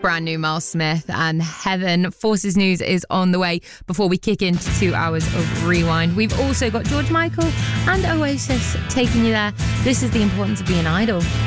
brand new Miles Smith and Heaven. Forces News is on the way before we kick into 2 hours of Rewind. We've also got George Michael and Oasis taking you there. This is The Importance of Being Idle.